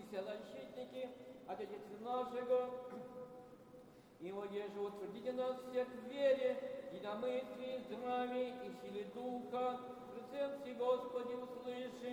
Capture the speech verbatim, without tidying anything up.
все защитники Отечества нашего, и вот еже утвердите нас всех в вере, единомыслии, здравии и силе Духа, пред всем Господи услыши.